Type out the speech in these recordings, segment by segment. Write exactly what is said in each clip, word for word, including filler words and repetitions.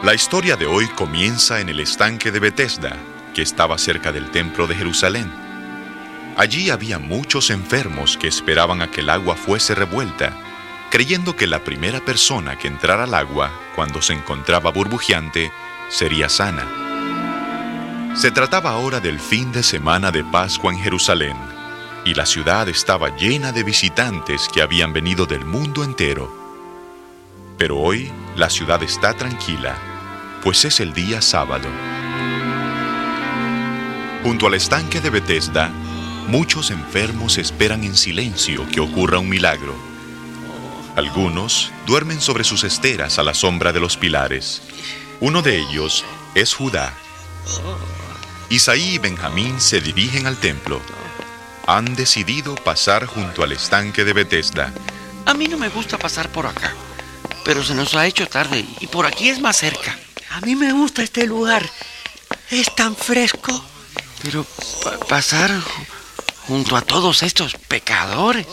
La historia de hoy comienza en el estanque de Betesda, que estaba cerca del templo de Jerusalén. Allí había muchos enfermos que esperaban a que el agua fuese revuelta, creyendo que la primera persona que entrara al agua, cuando se encontraba burbujeante, sería sana. Se trataba ahora del fin de semana de Pascua en Jerusalén, y la ciudad estaba llena de visitantes que habían venido del mundo entero. Pero hoy la ciudad está tranquila, pues es el día sábado. Junto al estanque de Betesda, muchos enfermos esperan en silencio que ocurra un milagro. Algunos duermen sobre sus esteras a la sombra de los pilares. Uno de ellos es Judá. Isaí y Benjamín se dirigen al templo. Han decidido pasar junto al estanque de Betesda. A mí no me gusta pasar por acá, pero se nos ha hecho tarde y por aquí es más cerca. A mí me gusta este lugar. Es tan fresco. Pero pa- pasar junto a todos estos pecadores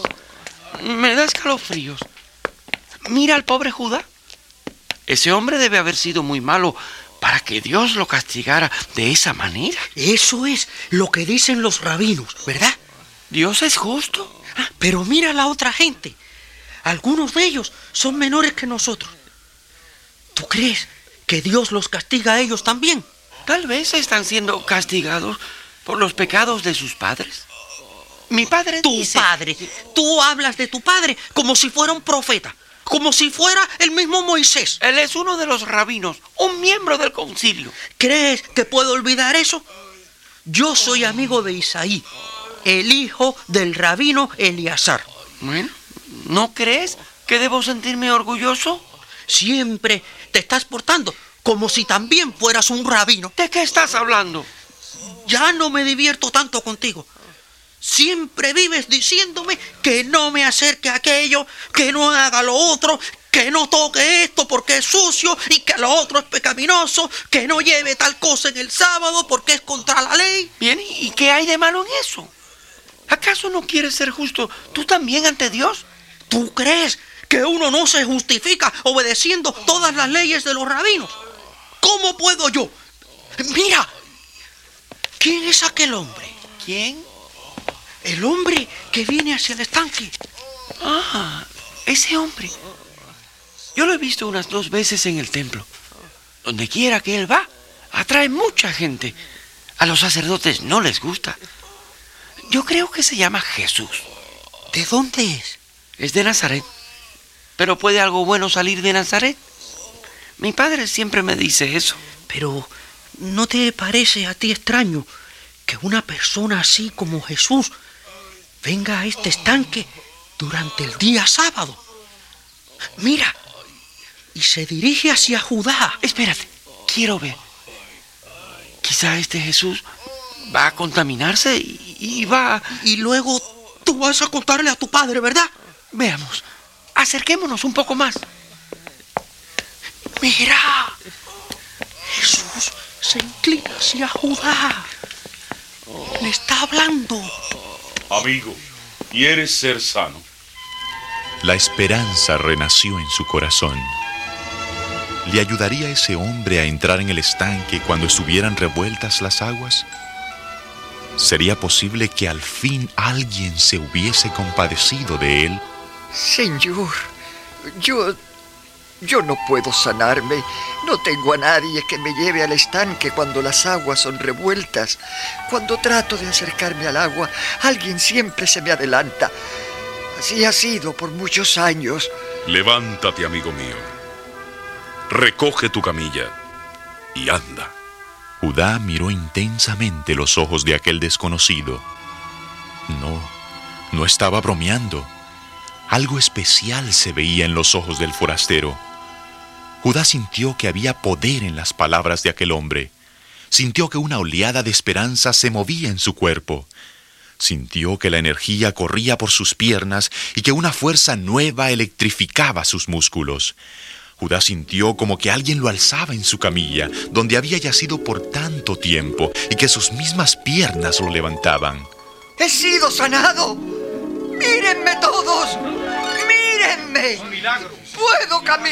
me da escalofríos. Mira al pobre Judá. Ese hombre debe haber sido muy malo para que Dios lo castigara de esa manera. Eso es lo que dicen los rabinos, ¿verdad? Dios es justo. Ah, pero mira a la otra gente. Algunos de ellos son menores que nosotros. ¿Tú crees que Dios los castiga a ellos también? Tal vez están siendo castigados por los pecados de sus padres. Mi padre Tu dice... padre. Tú hablas de tu padre como si fuera un profeta. Como si fuera el mismo Moisés. Él es uno de los rabinos, un miembro del concilio. ¿Crees que puedo olvidar eso? Yo soy amigo de Isaí, el hijo del rabino Eleazar. Bueno, ¿no crees que debo sentirme orgulloso? Siempre te estás portando como si también fueras un rabino. ¿De qué estás hablando? Ya no me divierto tanto contigo. Siempre vives diciéndome que no me acerque a aquello, que no haga lo otro, que no toque esto porque es sucio y que lo otro es pecaminoso, que no lleve tal cosa en el sábado porque es contra la ley. Bien, ¿y qué hay de malo en eso? ¿Acaso no quieres ser justo tú también ante Dios? ¿Tú crees que uno no se justifica obedeciendo todas las leyes de los rabinos? ¿Cómo puedo yo? Mira, ¿quién es aquel hombre? ¿Quién? El hombre que viene hacia el estanque. Ah, ese hombre. Yo lo he visto unas dos veces en el templo. Donde quiera que él va, atrae mucha gente. A los sacerdotes no les gusta. Yo creo que se llama Jesús. ¿De dónde es? Es de Nazaret. ¿Pero puede algo bueno salir de Nazaret? Mi padre siempre me dice eso. Pero, ¿no te parece a ti extraño que una persona así como Jesús venga a este estanque durante el día sábado? Mira, y se dirige hacia Judá. Espérate, quiero ver. Quizá este Jesús va a contaminarse y, y va... a... Y luego tú vas a contarle a tu padre, ¿verdad? Veamos, acerquémonos un poco más. Mira, Jesús se inclina hacia Judá. Le está hablando. Amigo, ¿quieres ser sano? La esperanza renació en su corazón. ¿Le ayudaría ese hombre a entrar en el estanque cuando estuvieran revueltas las aguas? ¿Sería posible que al fin alguien se hubiese compadecido de él? Señor, yo... yo no puedo sanarme. No tengo a nadie que me lleve al estanque cuando las aguas son revueltas. Cuando trato de acercarme al agua, alguien siempre se me adelanta. Así ha sido por muchos años. Levántate, amigo mío. Recoge tu camilla y anda. Judá miró intensamente los ojos de aquel desconocido. No, no estaba bromeando. Algo especial se veía en los ojos del forastero. Judá sintió que había poder en las palabras de aquel hombre. Sintió que una oleada de esperanza se movía en su cuerpo. Sintió que la energía corría por sus piernas y que una fuerza nueva electrificaba sus músculos. Judá sintió como que alguien lo alzaba en su camilla, donde había yacido por tanto tiempo, y que sus mismas piernas lo levantaban. ¡He sido sanado! ¡Mírenme todos! ¡Mírenme! ¡Puedo caminar!